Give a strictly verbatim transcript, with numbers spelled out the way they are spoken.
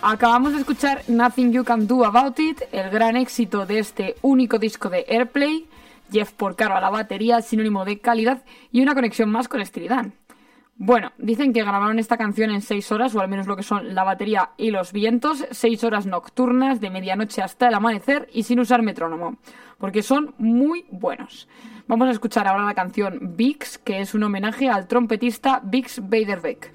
Acabamos de escuchar Nothing You Can Do About It, el gran éxito de este único disco de Airplay. Jeff Porcaro a la batería, sinónimo de calidad y una conexión más con Steely Dan. Bueno, dicen que grabaron esta canción en seis horas, o al menos lo que son la batería y los vientos, seis horas nocturnas, de medianoche hasta el amanecer y sin usar metrónomo, porque son muy buenos. Vamos a escuchar ahora la canción Biggs, que es un homenaje al trompetista Biggs Beiderbecke.